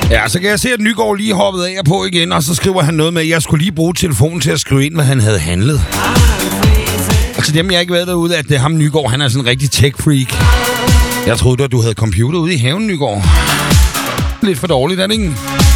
Ja, så kan jeg se, at Nygaard lige hoppede af og på igen, og så skriver han noget med, at jeg skulle lige bruge telefonen til at skrive ind, hvad han havde handlet. Og til dem, jeg ikke ved derude, at det er ham Nygaard, han er sådan en rigtig tech-freak. Jeg troede, at du havde computer ude i haven, Nygaard. Lidt for dårligt, er det ikke?